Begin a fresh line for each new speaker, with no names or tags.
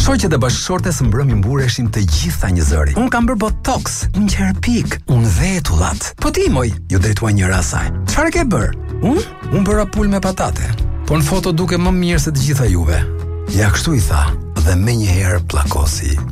Shoqet e bashkëshorte së mbrëmje mbureshin të gjitha një zëri. Unë kam bërë botox, unë qerë pik, unë vetullat. Po ti moj, ju drejtua njëra asaj. Çfarë ke bërë? Unë bëra pul me patate. Po në foto duke më mirë se të gjitha juve. Ja kështu i tha, dhe menjëherë plakosi.